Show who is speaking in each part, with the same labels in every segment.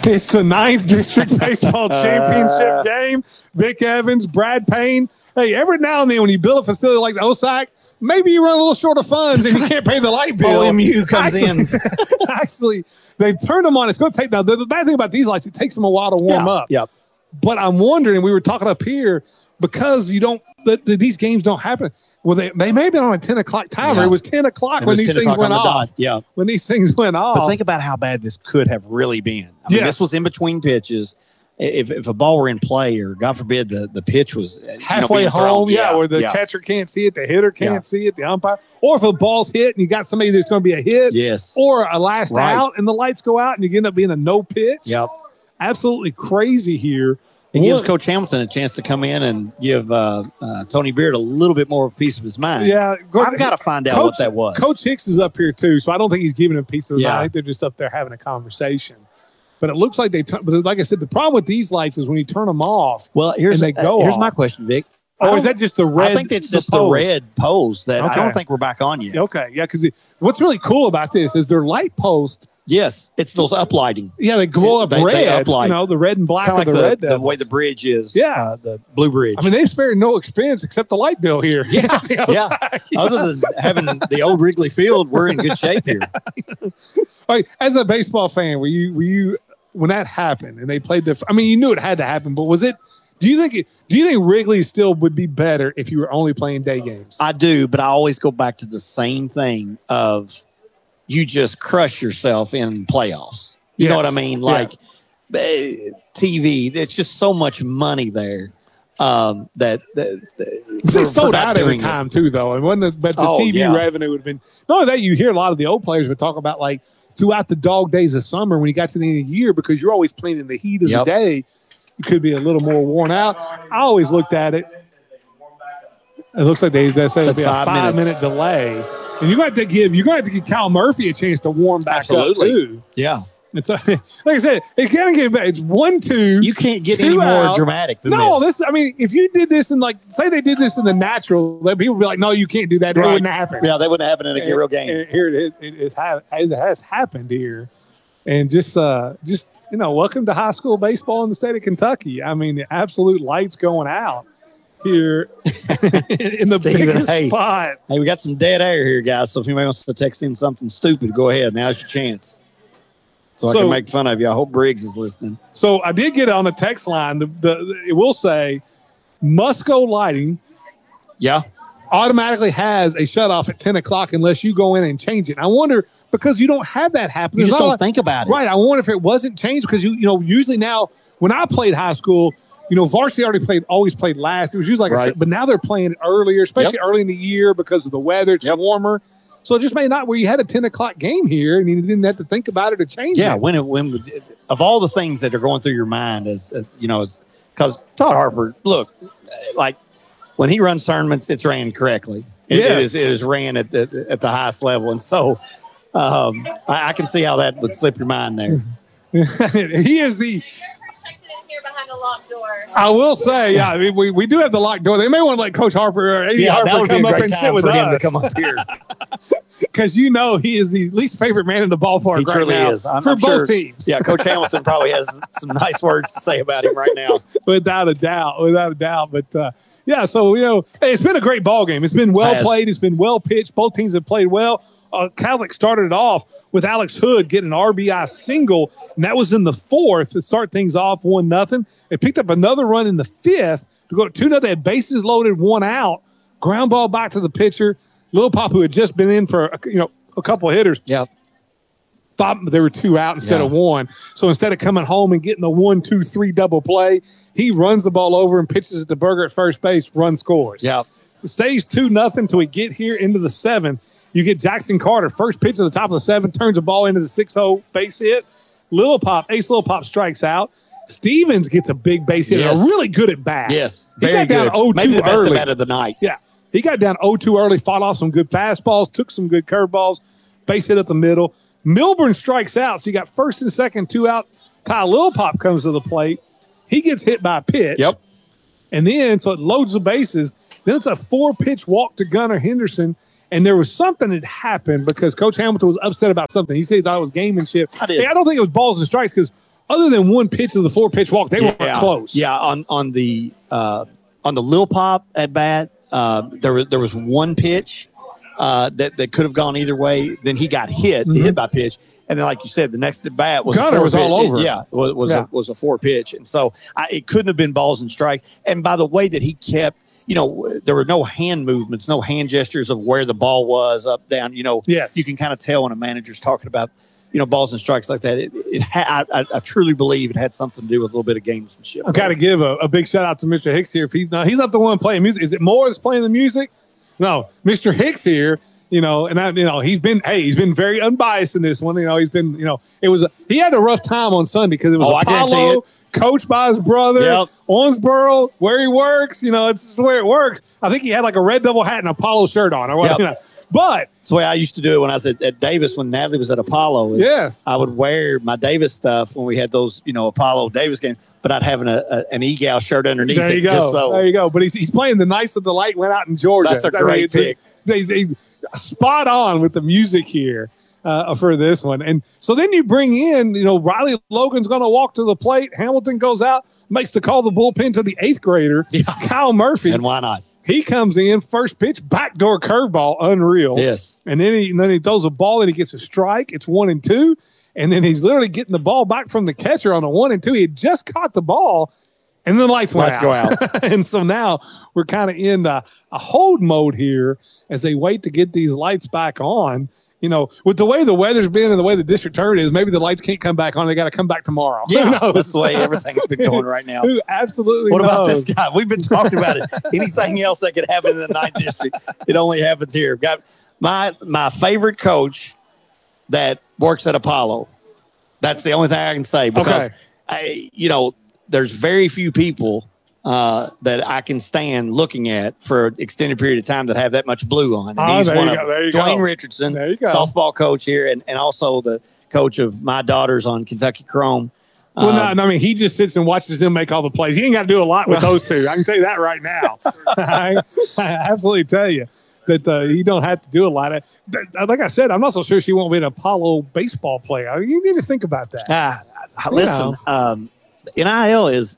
Speaker 1: It's the 9th District Baseball Championship game. Vic Evans, Brad Payne. Hey, every now and then when you build a facility like the OSAC, maybe you run a little short of funds and you can't pay the light bill.
Speaker 2: OMU comes in.
Speaker 1: Actually, they've turned them on. It's going to take – now, the bad thing about these lights, it takes them a while to warm up.
Speaker 2: Yep.
Speaker 1: But I'm wondering, we were talking up here, because you don't these games don't happen. Well, they may have been on a 10 o'clock timer.
Speaker 2: Yeah.
Speaker 1: It was 10 o'clock when these things went off.
Speaker 2: Yeah.
Speaker 1: When these things went off.
Speaker 2: But think about how bad this could have really been. I mean, this was in between pitches. If a ball were in play, or God forbid the pitch was
Speaker 1: halfway home, where the catcher can't see it, the hitter can't see it, the umpire, or if a ball's hit and you got somebody that's going to be a hit, or a last out and the lights go out and you end up being a no pitch.
Speaker 2: Yep.
Speaker 1: Absolutely crazy here.
Speaker 2: It gives Coach Hamilton a chance to come in and give Tony Beard a little bit more of a piece of his mind.
Speaker 1: Yeah.
Speaker 2: I've got to find out what that was.
Speaker 1: Coach Hicks is up here, too, so I don't think he's giving him a piece of his mind. I think they're just up there having a conversation. But it looks like but like I said, the problem with these lights is when you turn them off,
Speaker 2: here's
Speaker 1: off.
Speaker 2: my question, Vic.
Speaker 1: Or is that just the red?
Speaker 2: I think it's just the red post that I don't think we're back on yet.
Speaker 1: Okay, yeah, because what's really cool about this is their light post.
Speaker 2: Yes, it's those uplighting.
Speaker 1: Yeah, they glow up red.
Speaker 2: They uplight.
Speaker 1: The red and black of
Speaker 2: like
Speaker 1: the red.
Speaker 2: The way the bridge is.
Speaker 1: Yeah,
Speaker 2: the blue bridge.
Speaker 1: I mean, they spared no expense except the light bill here.
Speaker 2: Yeah, Other than having the old Wrigley Field, we're in good shape here.
Speaker 1: All right, as a baseball fan, were you when that happened and they played you knew it had to happen, but was it? Do you think Wrigley still would be better if you were only playing day games? I
Speaker 2: do, but I always go back to the same thing of you just crush yourself in playoffs. You know what I mean? Like TV, it's just so much money there that
Speaker 1: they sold out every time too, though. And but the TV revenue would have been. Not only that, you hear a lot of the old players would talk about like throughout the dog days of summer when you got to the end of the year, because you're always playing in the heat of the day. You could be a little more worn out. I always looked at it. It looks like they said it'd be a 5-minute delay, and you're going to have to give Cal Murphy a chance to warm back up too.
Speaker 2: Yeah,
Speaker 1: it's like I said, it's going to get back. It's 1-2.
Speaker 2: You can't get any more dramatic than this.
Speaker 1: I mean, if you did this in say they did this in the natural, people would be like, no, you can't do that. It wouldn't happen.
Speaker 2: Yeah, that wouldn't happen in a real game.
Speaker 1: And here it has happened here. And just welcome to high school baseball in the state of Kentucky. I mean, the absolute lights going out here in the biggest spot.
Speaker 2: Hey, we got some dead air here, guys. So if anybody wants to text in something stupid, go ahead. Now's your chance. So I can make fun of you. I hope Briggs is listening. So
Speaker 1: I did get on the text line. It will say Musco Lighting.
Speaker 2: Yeah.
Speaker 1: Automatically has a shutoff at 10 o'clock unless you go in and change it. I wonder, because you don't have that happen.
Speaker 2: You just don't think about it.
Speaker 1: Right. I wonder if it wasn't changed because, usually now when I played high school, varsity always played last. It was usually but now they're playing it earlier, especially early in the year because of the weather. It's warmer. So it just may not where you had a 10 o'clock game here and you didn't have to think about it or change it.
Speaker 2: Yeah. When of all the things that are going through your mind because Todd Harper, look, like, when he runs tournaments, it's ran correctly. It is ran at the highest level. And so I can see how that would slip your mind there.
Speaker 1: He is the
Speaker 3: here behind a locked door.
Speaker 1: I will say, we do have the locked door. They may want to let Coach Harper or AD Harper come up and sit with us.
Speaker 2: To come up here.
Speaker 1: Because he is the least favorite man in the ballpark
Speaker 2: he truly
Speaker 1: now.
Speaker 2: Is. I'm
Speaker 1: for both
Speaker 2: sure,
Speaker 1: teams.
Speaker 2: Yeah, Coach Hamilton probably has some nice words to say about him right now.
Speaker 1: Without a doubt. But, so, it's been a great ball game. It's been well played. It's been well pitched. Both teams have played well. Catholic started it off with Alex Hood getting an RBI single, and that was in the fourth to start things off 1-0. They picked up another run in the fifth to go 2-0. They had bases loaded, 1 out, ground ball back to the pitcher. Lil Pop, who had just been in for a couple of hitters, thought there were 2 out instead of 1. So instead of coming home and getting a 1-2-3 double play, he runs the ball over and pitches it to Berger at first base. Run scores.
Speaker 2: Yeah,
Speaker 1: it stays 2-0 until we get here into the 7th. You get Jackson Carter, first pitch at the top of the 7th, turns the ball into the 6-0 base hit. Ace Lil Pop strikes out. Stevens gets a big base hit. Yes. Really good at bat.
Speaker 2: Yes,
Speaker 1: very good. Down 0-2
Speaker 2: maybe the best
Speaker 1: early.
Speaker 2: at bat of the night.
Speaker 1: Yeah, he got down 0-2 early, fought off some good fastballs, took some good curveballs, base hit at the middle. Milburn strikes out, so you got first and second, 2 out. Ty Lil Pop comes to the plate. He gets hit by a pitch.
Speaker 2: Yep.
Speaker 1: And then, so it loads the bases. Then it's a 4-pitch walk to Gunnar Henderson. And there was something that happened because Coach Hamilton was upset about something. He said he thought it was gamemanship.
Speaker 2: I did.
Speaker 1: I don't think it was balls and strikes because other than one pitch of the 4-pitch walk, they weren't close.
Speaker 2: Yeah, on the Lil Pop at bat, there was one pitch that could have gone either way. Then he got hit by pitch. And then, like you said, the next at bat was
Speaker 1: Gunner was all over.
Speaker 2: Was a 4-pitch, and so it couldn't have been balls and strikes. And by the way that he kept, there were no hand movements, no hand gestures of where the ball was, up, down.
Speaker 1: Yes.
Speaker 2: You can kind of tell when a manager's talking about balls and strikes like that. I truly believe it had something to do with a little bit of gamesmanship.
Speaker 1: I've got to give a big shout out to Mr. Hicks here. He's not the one playing music. Is it Moore that's playing the music? No, Mr. Hicks here. He's been very unbiased in this one. He's been, he had a rough time on Sunday because it was Apollo, coached by his brother, Owensboro, where he works. It's the way it works. I think he had like a red double hat and Apollo shirt on, or what, But
Speaker 2: it's the way I used to do it when I was at Davis, when Natalie was at Apollo. I would wear my Davis stuff when we had those, Apollo Davis games, but I'd have an E-Gal shirt underneath.
Speaker 1: There you go. There you go. But he's playing the Knights of the Light, went out in Georgia.
Speaker 2: That's a great pick.
Speaker 1: They spot on with the music here for this one. And so then you bring in, Riley Logan's going to walk to the plate. Hamilton goes out, makes the call the bullpen to the 8th grader, Kyle Murphy.
Speaker 2: And why not?
Speaker 1: He comes in, first pitch, backdoor curveball, unreal.
Speaker 2: Yes.
Speaker 1: And then he throws a ball and he gets a strike. It's 1-2. And then he's literally getting the ball back from the catcher on a 1-2. He had just caught the ball. And then the lights went out.
Speaker 2: Go out.
Speaker 1: And so now we're kind of in a hold mode here as they wait to get these lights back on. With the way the weather's been and the way the district tournament is, maybe the lights can't come back on. They got to come back tomorrow.
Speaker 2: Yeah, that's the way everything's been going right now.
Speaker 1: Who absolutely
Speaker 2: What
Speaker 1: knows?
Speaker 2: about this guy? We've been talking about it. Anything else that could happen in the 9th district, it only happens here. Got my favorite coach that works at Apollo. That's the only thing I can say because, there's very few people that I can stand looking at for an extended period of time that have that much blue on. And he's one of them. Dwayne Richardson, softball coach here, and also the coach of my daughters on Kentucky Chrome.
Speaker 1: He just sits and watches them make all the plays. He ain't got to do a lot with those two. I can tell you that right now. I absolutely tell you that you don't have to do a lot. Like I said, I'm not so sure she won't be an Apollo baseball player. You need to think about that.
Speaker 2: Listen, NIL is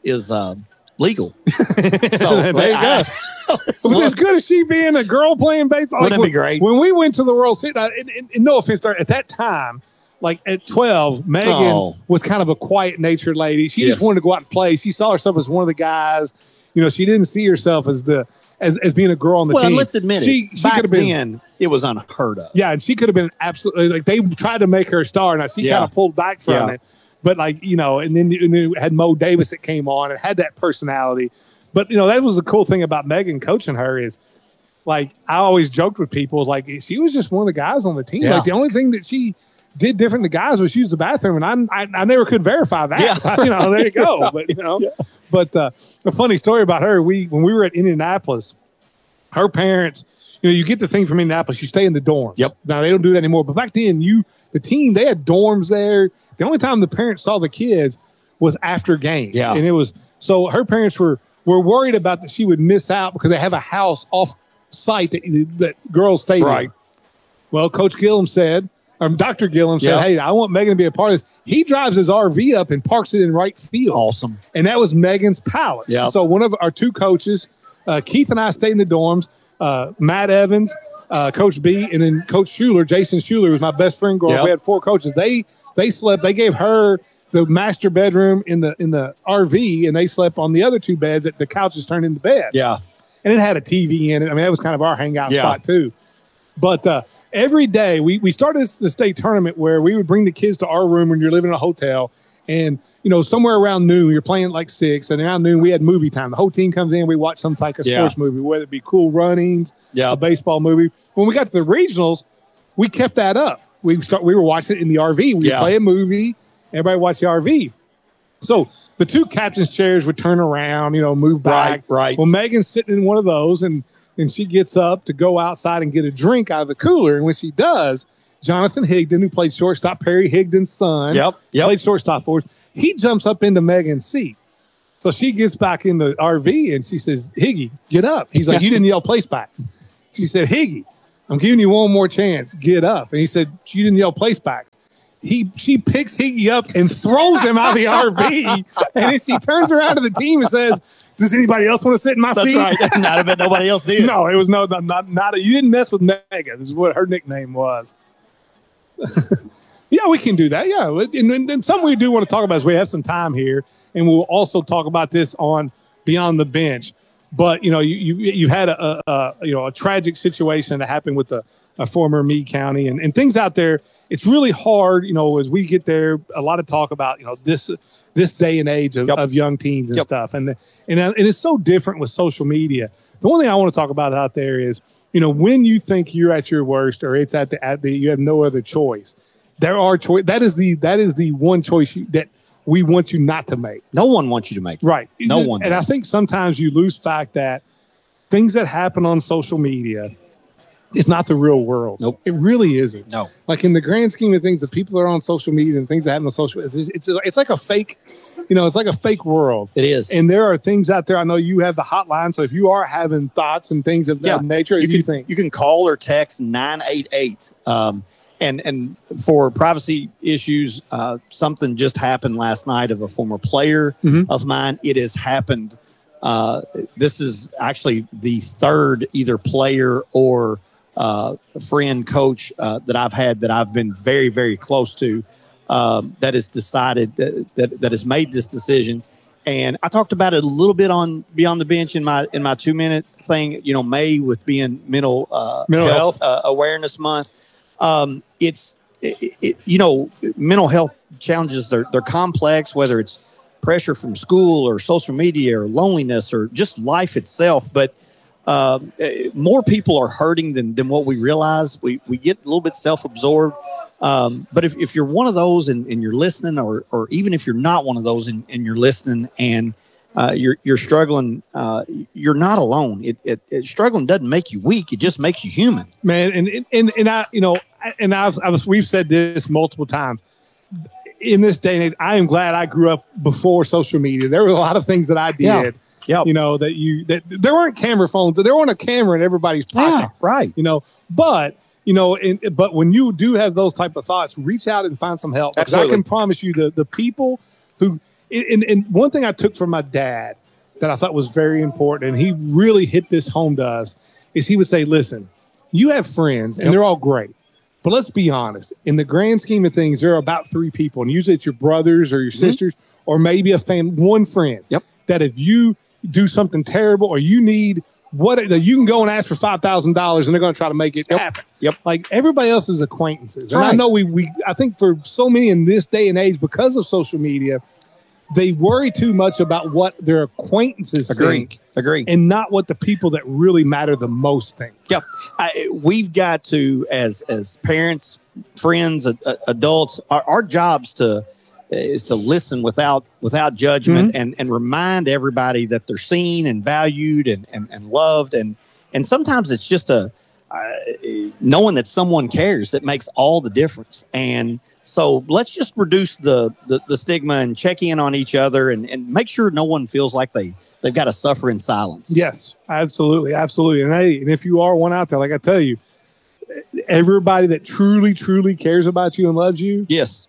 Speaker 2: legal. So
Speaker 1: there you go. But as good as she being a girl playing baseball,
Speaker 2: wouldn't it be great?
Speaker 1: When we went to the World Series, and no offense, at that time, like at 12, Megan was kind of a quiet natured lady. She just wanted to go out and play. She saw herself as one of the guys. She didn't see herself as being a girl on the team.
Speaker 2: Well, let's admit it. Back then, it was unheard of.
Speaker 1: Yeah, and she could have been absolutely like they tried to make her a star, and she kind of pulled back from it. But and then had Mo Davis that came on and had that personality. But that was the cool thing about Megan coaching her is, like, I always joked with people, like, she was just one of the guys on the team. Like, the only thing that she did different than the guys was use the bathroom, and I never could verify that. Yeah. So, there you go. But But a funny story about her, when we were at Indianapolis, her parents. You get the thing from Indianapolis, you stay in the dorms.
Speaker 2: Yep.
Speaker 1: Now they don't do that anymore. But back then, the team, they had dorms there. The only time the parents saw the kids was after games.
Speaker 2: Yeah.
Speaker 1: And it was so her parents were worried about that she would miss out because they have a house off site that girls stay
Speaker 2: right.
Speaker 1: in. Well, Coach Gillum said, Dr. Gillum said, hey, I want Megan to be a part of this. He drives his RV up and parks it in right field.
Speaker 2: Awesome.
Speaker 1: And that was Megan's palace.
Speaker 2: Yep.
Speaker 1: So one of our two coaches, Keith and I stayed in the dorms. Matt Evans, Coach B, and then Coach Schuler, Jason Schuler, was my best friend growing up. We had four coaches. They slept. They gave her the master bedroom in the RV, and they slept on the other two beds that the couches turned into beds.
Speaker 2: Yeah,
Speaker 1: and it had a TV in it. I mean, that was kind of our hangout spot too. But every day we started the state tournament where we would bring the kids to our room when you're living in a hotel, and somewhere around noon, you're playing at like 6, and around noon we had movie time. The whole team comes in, we watch some type of sports movie, whether it be Cool Runnings, a baseball movie. When we got to the regionals, we kept that up. We were watching it in the RV. We would play a movie, everybody watch the RV. So the two captain's chairs would turn around, move back.
Speaker 2: Right.
Speaker 1: Well, Megan's sitting in one of those, and she gets up to go outside and get a drink out of the cooler. And when she does, Jonathan Higdon, who played shortstop, Perry Higdon's son, played shortstop for us. He jumps up into Megan's seat. So she gets back in the RV and she says, Higgy, get up. He's like, you didn't yell place backs. She said, Higgy, I'm giving you one more chance. Get up. And he said, you didn't yell place backs. she picks Higgy up and throws him out of the RV, and then she turns around to the team and says, "Does anybody else want to sit in my seat?"
Speaker 2: That's right. Not a bit. Nobody else did.
Speaker 1: No, it was not. You didn't mess with Mega. This is what her nickname was. Yeah, we can do that. Yeah, and something we do want to talk about is we have some time here, and we'll also talk about this on Beyond the Bench. But you had a tragic situation that happened with a former Meade County and things out there. It's really hard, as we get there. A lot of talk about this day and age of young teens and stuff, and it's so different with social media. The one thing I want to talk about out there is when you think you're at your worst or it's at the you have no other choice. There are choice. That is the one choice that we want you not to make.
Speaker 2: No one wants you to make it.
Speaker 1: Right.
Speaker 2: No one does.
Speaker 1: And I think sometimes you lose fact that things that happen on social media is not the real world.
Speaker 2: Nope.
Speaker 1: It really isn't.
Speaker 2: No.
Speaker 1: Like in the grand scheme of things, the people that are on social media and things that happen on social, it's like a fake, it's like a fake world.
Speaker 2: It is.
Speaker 1: And there are things out there. I know you have the hotline. So if you are having thoughts and things of that nature, you
Speaker 2: can call or text 988. And for privacy issues, something just happened last night of a former player of mine. It has happened. This is actually the third either player or friend, coach that I've had that I've been very, very close to that has decided that has made this decision. And I talked about it a little bit on Beyond the Bench in my 2-minute thing. May with being mental health awareness month. Mental health challenges, they're complex, whether it's pressure from school or social media or loneliness or just life itself. But more people are hurting than what we realize. We get a little bit self-absorbed. But if you're one of those and you're listening, or even if you're not one of those and you're listening and you're struggling, you're not alone. Struggling doesn't make you weak. It just makes you human,
Speaker 1: man. We've said this multiple times. In this day and age, I am glad I grew up before social media. There were a lot of things that I did, that there weren't camera phones. There wasn't a camera in everybody's pocket.
Speaker 2: Yeah, right.
Speaker 1: But when you do have those type of thoughts, reach out and find some help. Because I can promise you the people who, and one thing I took from my dad that I thought was very important, and he really hit this home to us, is he would say, listen, you have friends and they're all great. But let's be honest. In the grand scheme of things, there are about 3 people, and usually it's your brothers or your sisters or maybe one friend.
Speaker 2: Yep.
Speaker 1: That if you do something terrible or you need you can go and ask for $5,000 and they're going to try to make it happen.
Speaker 2: Yep.
Speaker 1: Like everybody else's acquaintances. And
Speaker 2: right.
Speaker 1: I know I think for so many in this day and age, because of social media, they worry too much about what their acquaintances think.
Speaker 2: Agree.
Speaker 1: And not what the people that really matter the most think.
Speaker 2: Yep. We've got to, as parents, friends, adults, our jobs is to listen without judgment and remind everybody that they're seen and valued and loved. And sometimes it's just knowing that someone cares that makes all the difference. And so let's just reduce the stigma and check in on each other and make sure no one feels like they've got to suffer in silence.
Speaker 1: Yes, absolutely. Absolutely. And if you are one out there, like I tell you, everybody that truly, truly cares about you and loves you.
Speaker 2: Yes.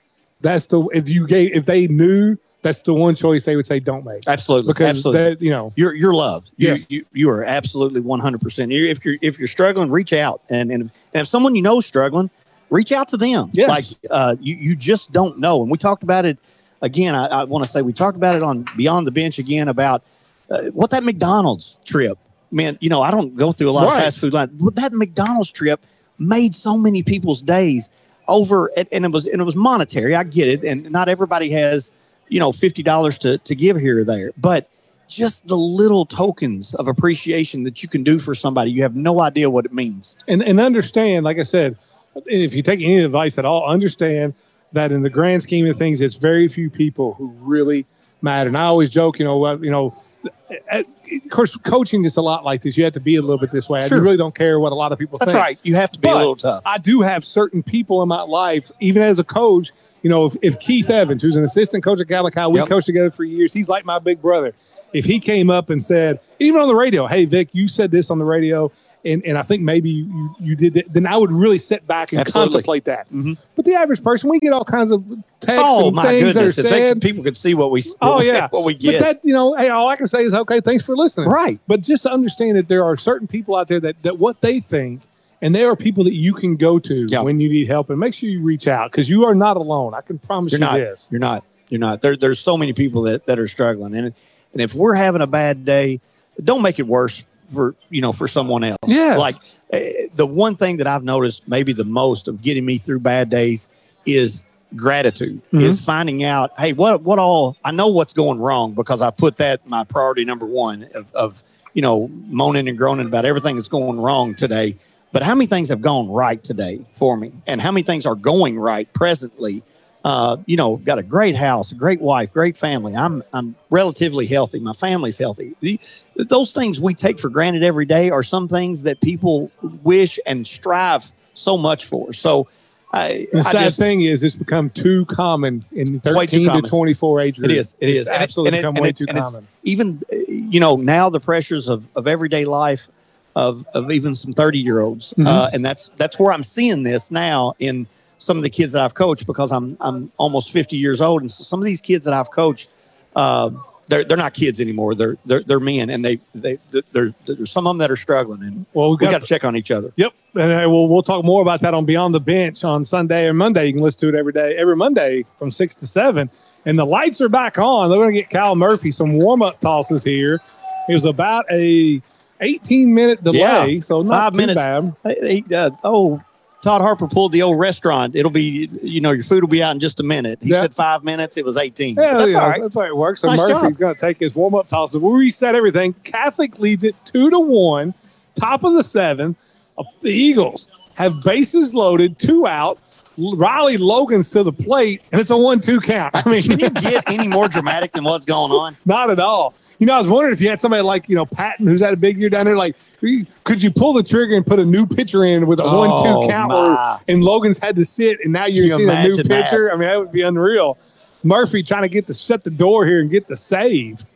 Speaker 1: If they knew, that's the one choice they would say don't make.
Speaker 2: Absolutely,
Speaker 1: because
Speaker 2: you're loved.
Speaker 1: Yes.
Speaker 2: You are absolutely 100%. If you're struggling, reach out, and if someone is struggling, reach out to them.
Speaker 1: Yes.
Speaker 2: Like you just don't know. And we talked about it again. I want to say we talked about it on Beyond the Bench again about what that McDonald's trip. Man, I don't go through a lot of fast food lines, but that McDonald's trip made so many people's days. Over and it was monetary. I get it, and not everybody has $50 to give here or there, but just the little tokens of appreciation that you can do for somebody, you have no idea what it means.
Speaker 1: And understand, like I said, if you take any advice at all, understand that in the grand scheme of things, it's very few people who really matter. And I always joke, of course, coaching is a lot like this. You have to be a little bit this way.
Speaker 2: Sure.
Speaker 1: I really don't care what a lot of people think.
Speaker 2: That's right. You have to be a little tough.
Speaker 1: I do have certain people in my life, even as a coach, if Keith Evans, who's an assistant coach at Gallica, we coached together for years. He's like my big brother. If he came up and said, even on the radio, hey, Vic, you said this on the radio, and I think maybe you did that, then I would really sit back and contemplate that.
Speaker 2: Mm-hmm.
Speaker 1: But the average person, we get all kinds of texts and
Speaker 2: my
Speaker 1: things
Speaker 2: goodness.
Speaker 1: that are said.
Speaker 2: People could see what we what we get.
Speaker 1: But that, hey, all I can say is, okay, thanks for listening.
Speaker 2: Right.
Speaker 1: But just to understand that there are certain people out there that what they think, and there are people that you can go to when you need help, and make sure you reach out because you are not alone. I can promise you this.
Speaker 2: You're not. There's so many people that are struggling. And if we're having a bad day, don't make it worse for someone else.
Speaker 1: Yes.
Speaker 2: Like the one thing that I've noticed maybe the most of getting me through bad days is gratitude, is finding out, hey, what all, I know what's going wrong because I put that my priority number one of moaning and groaning about everything that's going wrong today. But how many things have gone right today for me? And how many things are going right presently? Got a great house, a great wife, great family. I'm relatively healthy. My family's healthy. Those things we take for granted every day are some things that people wish and strive so much for. So
Speaker 1: the sad thing is it's become too common in 13 to 24 age group.
Speaker 2: It is.
Speaker 1: It's absolutely become way too common.
Speaker 2: Even, now the pressures of everyday life of even some 30-year-olds. And that's where I'm seeing this now in some of the kids that I've coached, because I'm almost 50 years old. And so some of these kids that I've coached, they're not kids anymore. They're men, and there's some of them that are struggling, and we got to check on each other.
Speaker 1: Yep. And we'll talk more about that on Beyond the Bench on Sunday and Monday. You can listen to it every Monday from 6 to 7. And the lights are back on. They're going to get Kyle Murphy some warm-up tosses here. It was about a 18-minute delay, so not 5 minutes. Bad.
Speaker 2: Todd Harper pulled the old restaurant. It'll be, your food will be out in just a minute. He said 5 minutes. It was 18.
Speaker 1: Yeah,
Speaker 2: that's all right.
Speaker 1: That's why it works. So
Speaker 2: nice
Speaker 1: Murphy's going to take his warm-up tosses. We'll reset everything. Catholic leads it 2-1. Top of the 7th. The Eagles have bases loaded, 2 out. Riley Logan's to the plate, and it's a 1-2 count. I mean,
Speaker 2: can you get any more dramatic than what's going on?
Speaker 1: Not at all. I was wondering if you had somebody like, Patton, who's had a big year down there, like, could you pull the trigger and put a new pitcher in with a 1-2 count and Logan's had to sit, and now you're seeing a new pitcher? I mean, that would be unreal. Murphy trying to shut the door here and get the save.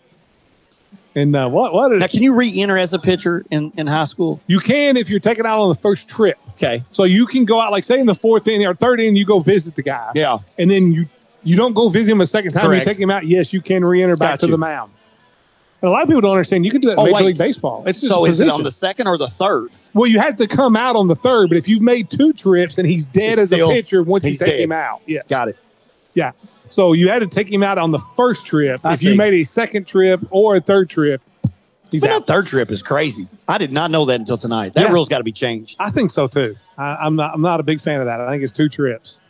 Speaker 1: And now, can
Speaker 2: you re-enter as a pitcher in high school?
Speaker 1: You can if you're taken out on the first trip.
Speaker 2: Okay.
Speaker 1: So you can go out, like, say in the 4th inning or 3rd inning, you go visit the guy.
Speaker 2: Yeah.
Speaker 1: And then you don't go visit him a second time.
Speaker 2: Correct.
Speaker 1: You take him out. Yes, you can re-enter back to the mound. And a lot of people don't understand. You can do that in Major League Baseball. It's just
Speaker 2: is it on the 2nd or the 3rd?
Speaker 1: Well, you have to come out on the 3rd, but if you've made 2 trips and he's dead as a pitcher once you take him out. Yes.
Speaker 2: Got it.
Speaker 1: Yeah. So you had to take him out on the first trip. If you made a second trip or a third trip, he's out.
Speaker 2: That third trip is crazy. I did not know that until tonight. That rule's got to be changed.
Speaker 1: I think so too. I'm not a big fan of that. I think it's 2 trips.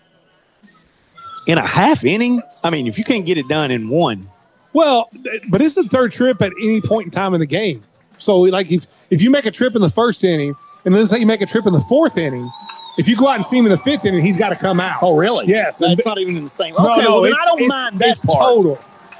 Speaker 2: In a half inning? I mean, if you can't get it done in one.
Speaker 1: Well, but it's the 3rd trip at any point in time in the game. So, like, if you make a trip in the 1st inning, and then say you make a trip in the 4th inning, if you go out and see him in the 5th inning, he's got to come out.
Speaker 2: Oh, really?
Speaker 1: Yes.
Speaker 2: That's not even in the same.
Speaker 1: Okay,
Speaker 2: no, I don't mind that part.
Speaker 1: Total.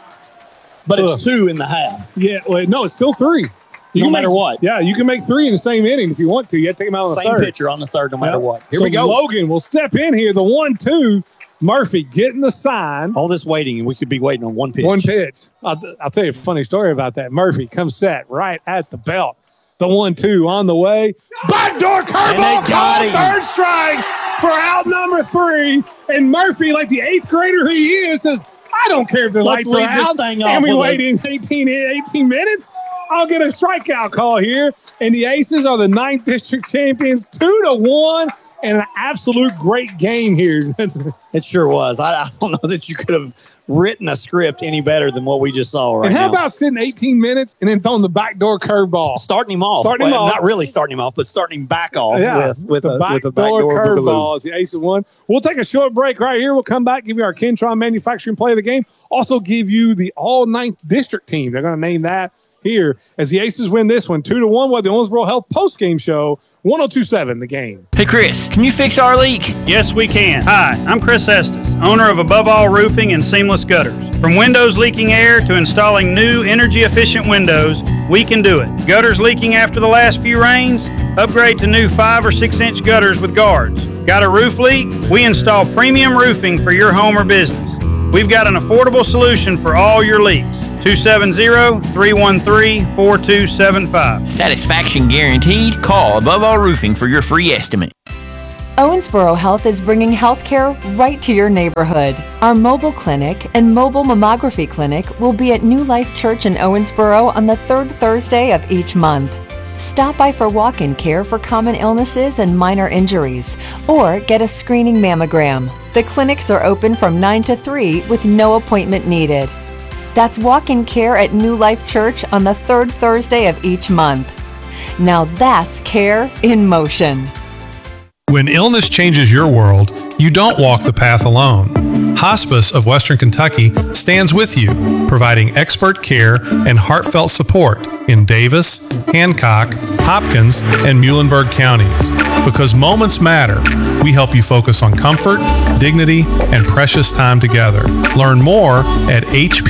Speaker 2: But it's 2 in the half.
Speaker 1: Yeah, well, no, it's still 3.
Speaker 2: No matter what.
Speaker 1: Yeah, you can make 3 in the same inning if you want to. You have to take him out on the 3rd.
Speaker 2: Same pitcher on the 3rd, no matter what. Here we go.
Speaker 1: Logan will step in here. The 1-2. Murphy getting the sign.
Speaker 2: All this waiting, and we could be waiting on one pitch.
Speaker 1: One pitch. I'll tell you a funny story about that. Murphy comes set right at the belt. The 1-2 on the way. Backdoor curveball called, 3rd strike for out number 3. And Murphy, like the 8th grader he is, says, I don't care if the lights are out. And we wait in 18 minutes. I'll get a strikeout call here. And the Aces are the 9th district champions, 2-1. And an absolute great game here.
Speaker 2: It sure was. I don't know that you could have written a script any better than what we just saw right now.
Speaker 1: And how about sitting 18 minutes and then throwing the backdoor curveball?
Speaker 2: Starting him off. Not really starting him off, but starting him back off with a backdoor
Speaker 1: curveball as the Ace of 1. We'll take a short break right here. We'll come back, give you our Kentron Manufacturing play of the game. Also give you the all 9th district team. They're going to name that here as the Aces win this one 2-1 with the Owensboro Health post-game show. 102.7 The Game.
Speaker 4: Hey Chris, can you fix our leak?
Speaker 5: Yes, we can. Hi, I'm Chris Estes, owner of Above All Roofing and Seamless Gutters. From windows leaking air to installing new energy-efficient windows, we can do it. Gutters leaking after the last few rains? Upgrade to new 5 or 6 inch gutters with guards. Got a roof leak? We install premium roofing for your home or business. We've got an affordable solution for all your leaks. 270-313-4275.
Speaker 4: Satisfaction guaranteed. Call Above All Roofing for your free estimate.
Speaker 6: Owensboro Health is bringing healthcare right to your neighborhood. Our mobile clinic and mobile mammography clinic will be at New Life Church in Owensboro on the third Thursday of each month. Stop by for walk-in care for common illnesses and minor injuries, or get a screening mammogram. The clinics are open from 9 to 3 with no appointment needed. That's walk-in care at New Life Church on the third Thursday of each month. Now that's care in motion.
Speaker 7: When illness changes your world, you don't walk the path alone. Hospice of Western Kentucky stands with you, providing expert care and heartfelt support in Davis, Hancock, Hopkins, and Muhlenberg counties. Because moments matter, we help you focus on comfort, dignity, and precious time together. Learn more at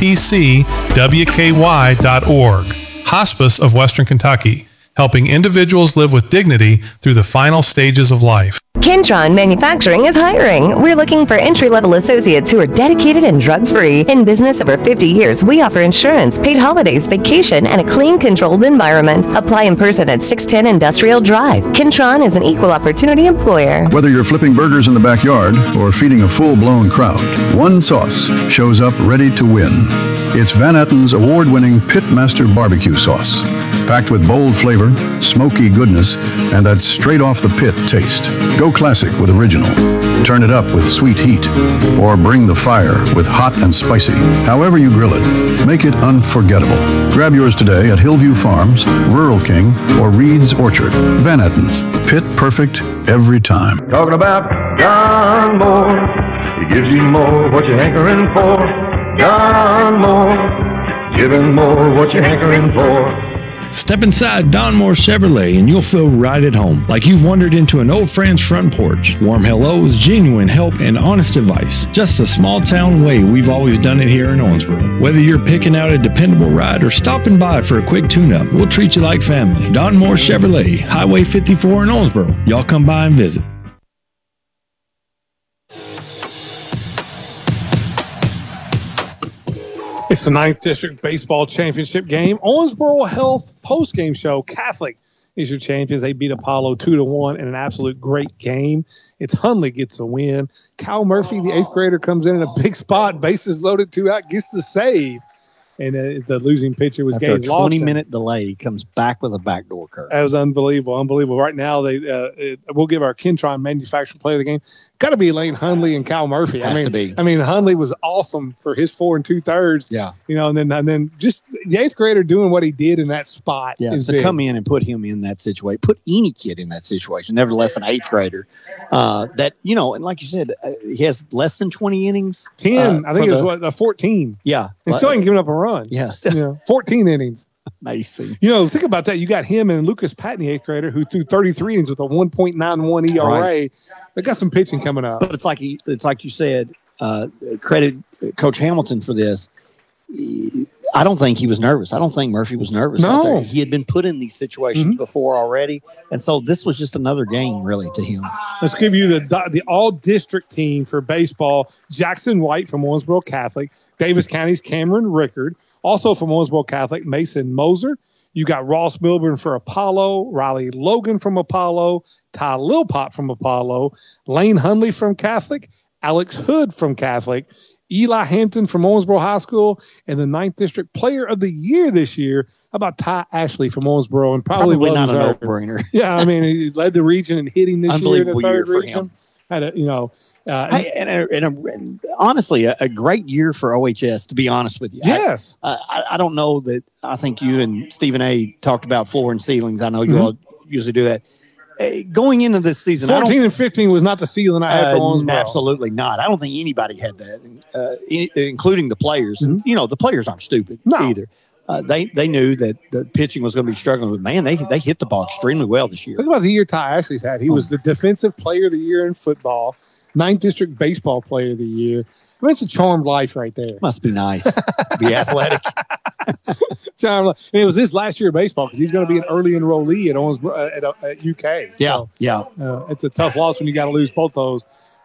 Speaker 7: hpcwky.org. Hospice of Western Kentucky, helping individuals live with dignity through the final stages of life.
Speaker 8: Kentron Manufacturing is hiring. We're looking for entry-level associates who are dedicated and drug-free. In business over 50 years, we offer insurance, paid holidays, vacation, and a clean, controlled environment. Apply in person at 610 Industrial Drive. Kentron is an equal opportunity employer.
Speaker 9: Whether you're flipping burgers in the backyard or feeding a full-blown crowd, one sauce shows up ready to win. It's Van Etten's award-winning Pitmaster Barbecue Sauce. Packed with bold flavor, smoky goodness, and that straight-off-the-pit taste. Go classic with original. Turn it up with sweet heat. Or bring the fire with hot and spicy. However you grill it, make it unforgettable. Grab yours today at Hillview Farms, Rural King, or Reed's Orchard. Van Etten's. Pit perfect every time.
Speaker 10: Talking about John Moore. He gives you more what you're hankering for. John Moore. Giving more what you're hankering for.
Speaker 11: Step inside Don Moore Chevrolet and you'll feel right at home, like you've wandered into an old friend's front porch. Warm hellos, genuine help, and honest advice. Just a small town way we've always done it here in Owensboro. Whether you're picking out a dependable ride or stopping by for a quick tune-up, we'll treat you like family. Don Moore Chevrolet, Highway 54 in Owensboro. Y'all come by and visit.
Speaker 1: It's the 9th District Baseball Championship game. Owensboro Health postgame show. Catholic is your champions. They beat Apollo 2-1 in an absolute great game. It's Hundley gets a win. Cal Murphy, the 8th grader, comes in a big spot. Bases loaded, 2 out, gets the save. And the losing pitcher was Gabe Lawson.
Speaker 2: After a 20-minute delay, comes back with a backdoor curve.
Speaker 1: That was unbelievable. Right now, we'll give our Kentron Manufacturing Player of the Game. Got to be Lane Hundley and Cal Murphy.
Speaker 2: Has to be.
Speaker 1: I mean, Hundley was awesome for his 4 2/3.
Speaker 2: Yeah.
Speaker 1: And then just the 8th grader doing what he did in that spot.
Speaker 2: Yeah.
Speaker 1: Is
Speaker 2: to
Speaker 1: big.
Speaker 2: come in and put him in that situation, put any kid in that situation, nevertheless an 8th grader. That and like you said, he has less than 20 innings.
Speaker 1: 10. I think it was 14.
Speaker 2: Yeah.
Speaker 1: He still ain't giving up a run.
Speaker 2: Yeah. Still.
Speaker 1: 14 innings.
Speaker 2: Amazing.
Speaker 1: Think about that. You got him and Lucas Patton, the 8th grader, who threw 33 innings with a 1.91 ERA.
Speaker 2: Right.
Speaker 1: They got some pitching coming up.
Speaker 2: But it's like you said, credit Coach Hamilton for this. I don't think he was nervous. I don't think Murphy was nervous.
Speaker 1: No.
Speaker 2: He had been put in these situations before already. And so this was just another game, really, to him.
Speaker 1: Let's give you the all-district team for baseball. Jackson White from Owensboro Catholic. Davis County's Cameron Rickard. Also from Owensboro Catholic, Mason Moser. You got Ross Milburn for Apollo, Riley Logan from Apollo, Ty Lilpop from Apollo, Lane Hundley from Catholic, Alex Hood from Catholic, Eli Hampton from Owensboro High School, and the 9th District Player of the Year this year. How about Ty Ashley from Owensboro? And probably
Speaker 2: not a
Speaker 1: deserved.
Speaker 2: no-brainer.
Speaker 1: Yeah, I mean, he led the region in hitting this year in the
Speaker 2: Unbelievable
Speaker 1: 3rd
Speaker 2: year for
Speaker 1: region.
Speaker 2: him.
Speaker 1: Had
Speaker 2: and honestly, a great year for OHS, to be honest with you.
Speaker 1: Yes.
Speaker 2: I don't know that. I think you and Stephen A. talked about floor and ceilings. I know you all usually do that. Going into this season,
Speaker 1: 14 and 15 was not the ceiling I had for Owensboro.
Speaker 2: Absolutely not. I don't think anybody had that, including the players. And, the players aren't stupid either. They knew that the pitching was going to be struggling, but man, they hit the ball extremely well this year.
Speaker 1: Think about the year Ty Ashley's had. He was the Defensive Player of the Year in football, 9th District Baseball Player of the Year. I mean, it's a charmed life right there.
Speaker 2: Must be nice to be athletic.
Speaker 1: Charmed life. And it was his last year of baseball because he's going to be an early enrollee at UK.
Speaker 2: Yeah,
Speaker 1: It's a tough loss when you got to lose both those.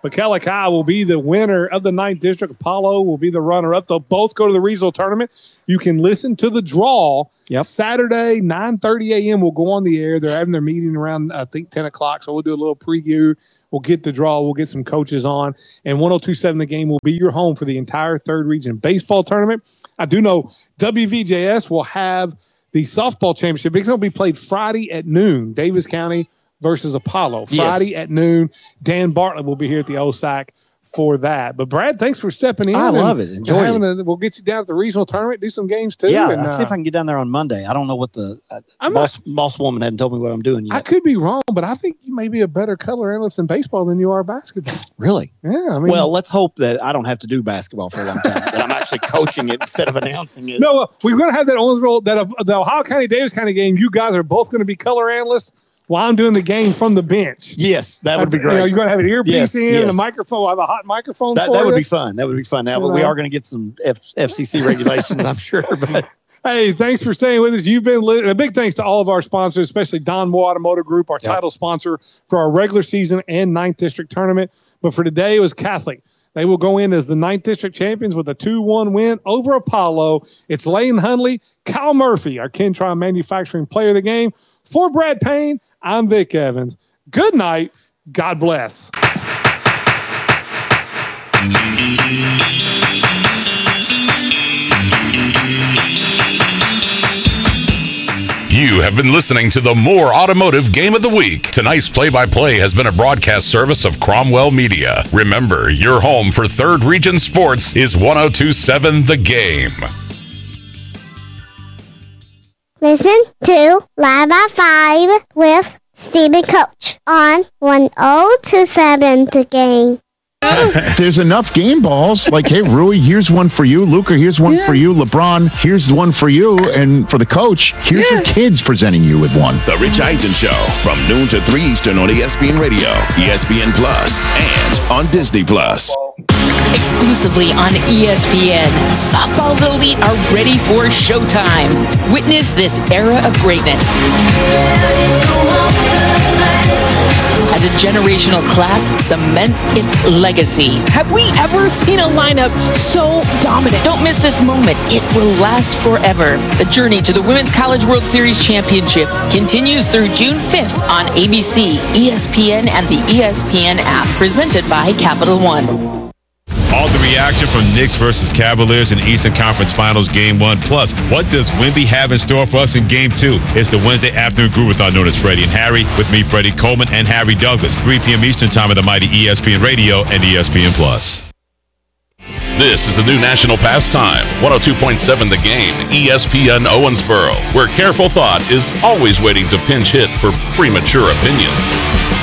Speaker 1: McKellic High will be the winner of the 9th District. Apollo will be the runner-up. They'll both go to the regional tournament. You can listen to the draw. Saturday, 9:30 a.m. We'll go on the air. They're having their meeting around, I think, 10 o'clock, so we'll do a little preview. We'll get the draw. We'll get some coaches on. And 102.7 The Game will be your home for the entire 3rd Region Baseball Tournament. I do know WVJS will have the softball championship. It's going to be played Friday at noon. Davis County versus Apollo. Friday at noon. Dan Bartlett will be here at the OSAC for that. But Brad, thanks for stepping in.
Speaker 2: I love it. Enjoy it.
Speaker 1: We'll get you down at the regional tournament, do some games too.
Speaker 2: Yeah, I'll see if I can get down there on Monday. I don't know what the boss woman hadn't told me what I'm doing yet.
Speaker 1: I could be wrong, but I think you may be a better color analyst in baseball than you are basketball.
Speaker 2: Really?
Speaker 1: Yeah. I mean,
Speaker 2: well, let's hope that I don't have to do basketball for a long time. That I'm actually coaching it instead of announcing it.
Speaker 1: No, we're going to have that Owensboro, the Ohio County Davis County game. You guys are both going to be color analysts while I'm doing the game from the bench.
Speaker 2: Yes, that would be great.
Speaker 1: You're going to have an earpiece and a microphone. We'll have a hot microphone
Speaker 2: that would be fun. That would be fun. Now, we are going to get some FCC regulations, I'm sure. But
Speaker 1: hey, thanks for staying with us. You've been a big thanks to all of our sponsors, especially Don Moore Automotive Group, our title sponsor for our regular season and 9th District tournament. But for today, it was Catholic. They will go in as the 9th District champions with a 2-1 win over Apollo. It's Lane Hundley, Kyle Murphy, our Kentron Manufacturing Player of the Game. For Brad Payne, I'm Vic Evans. Good night. God bless.
Speaker 12: You have been listening to the Moore Automotive Game of the Week. Tonight's play-by-play has been a broadcast service of Cromwell Media. Remember, your home for 3rd Region Sports is 102.7 The Game.
Speaker 13: Listen to Live at 5 with Stephen Coach on 102.7 The Game.
Speaker 14: There's enough game balls. Like, hey, Rui, here's one for you. Luca, here's one for you. LeBron, here's one for you. And for the coach, here's your kids presenting you with one.
Speaker 15: The Rich Eisen Show from noon to 3 Eastern on ESPN Radio, ESPN Plus, and on Disney Plus.
Speaker 16: Exclusively on ESPN, softball's elite are ready for showtime. Witness this era of greatness as a generational class cements its legacy.
Speaker 17: Have we ever seen a lineup so dominant?
Speaker 16: Don't miss this moment. It will last forever. The journey to the Women's College World Series Championship continues through June 5th on ABC, ESPN, and the ESPN app, presented by Capital One.
Speaker 18: All the reaction from Knicks versus Cavaliers in Eastern Conference Finals Game 1. Plus, what does Wemby have in store for us in Game 2? It's the Wednesday afternoon Groove-a-thon known as Freddie and Harry, with me, Freddie Coleman, and Harry Douglas. 3 p.m. Eastern Time on the mighty ESPN Radio and ESPN Plus.
Speaker 12: This is the new national pastime, 102.7 The Game, ESPN Owensboro, where careful thought is always waiting to pinch hit for premature opinion.